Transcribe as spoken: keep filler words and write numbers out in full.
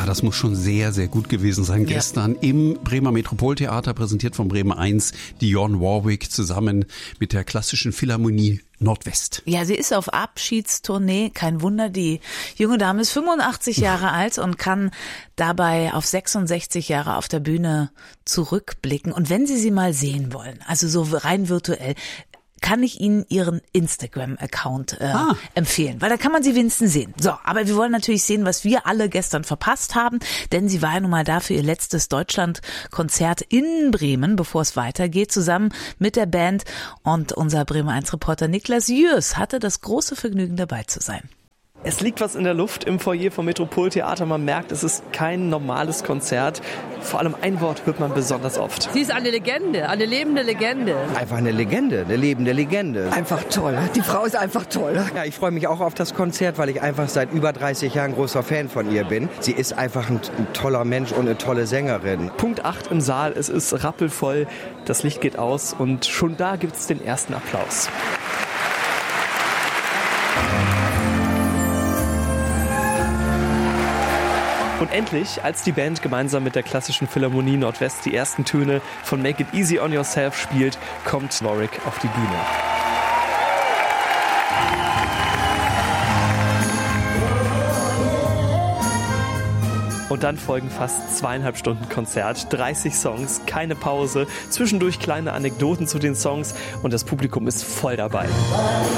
Ja, das muss schon sehr, sehr gut gewesen sein. Ja. Gestern im Bremer Metropoltheater, präsentiert von Bremen eins, Dionne Warwick zusammen mit der Klassischen Philharmonie Nordwest. Ja, sie ist auf Abschiedstournee. Kein Wunder, die junge Dame ist fünfundachtzig Jahre alt und kann dabei auf sechsundsechzig Jahre auf der Bühne zurückblicken. Und wenn Sie sie mal sehen wollen, also so rein virtuell, kann ich Ihnen Ihren Instagram-Account äh, ah. empfehlen, weil da kann man sie wenigstens sehen. So, aber wir wollen natürlich sehen, was wir alle gestern verpasst haben, denn sie war ja nun mal da für ihr letztes Deutschland-Konzert in Bremen, bevor es weitergeht, zusammen mit der Band. Und unser Bremer eins Reporter Niklas Jürs hatte das große Vergnügen, dabei zu sein. Es liegt was in der Luft im Foyer vom Metropoltheater. Man merkt, es ist kein normales Konzert. Vor allem ein Wort hört man besonders oft. Sie ist eine Legende, eine lebende Legende. Einfach eine Legende, eine lebende Legende. Einfach toll. Die Frau ist einfach toll. Ja, ich freue mich auch auf das Konzert, weil ich einfach seit über dreißig Jahren großer Fan von ihr bin. Sie ist einfach ein, ein toller Mensch und eine tolle Sängerin. Punkt acht im Saal, es ist rappelvoll, das Licht geht aus und schon da gibt es den ersten Applaus. Und endlich, als die Band gemeinsam mit der Klassischen Philharmonie Nordwest die ersten Töne von Make It Easy on Yourself spielt, kommt Warwick auf die Bühne. Und dann folgen fast zweieinhalb Stunden Konzert, dreißig Songs, keine Pause, zwischendurch kleine Anekdoten zu den Songs und das Publikum ist voll dabei.